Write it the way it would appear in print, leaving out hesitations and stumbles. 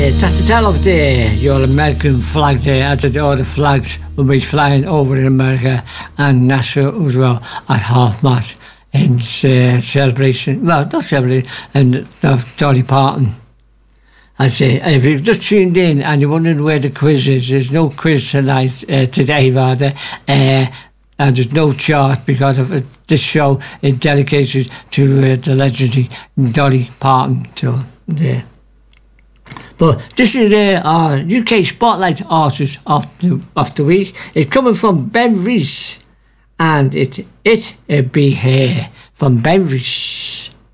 That's the time of the your American flag day, as all the flags will be flying over in America and Nashville as well at half mast in celebration, well, not celebration, and Dolly Parton. I say, if you've just tuned in and you're wondering where the quiz is, there's no quiz tonight, today rather, and there's no chart because of this show is dedicated to the legendary Dolly Parton. So, yeah. But this is our UK Spotlight Artist of the Week. It's coming from Ben Rees, and it's It Be Here from Ben Rees.